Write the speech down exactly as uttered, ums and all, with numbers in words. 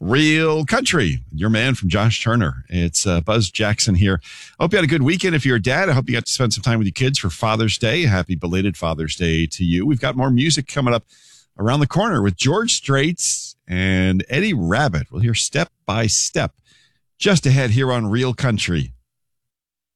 Real Country, your man from Josh Turner. It's uh, Buzz Jackson here. I hope you had a good weekend. If you're a dad, I hope you got to spend some time with your kids for Father's Day. Happy belated Father's Day to you. We've got more music coming up around the corner with George Straits and Eddie Rabbitt. We'll hear Step by Step just ahead here on Real Country.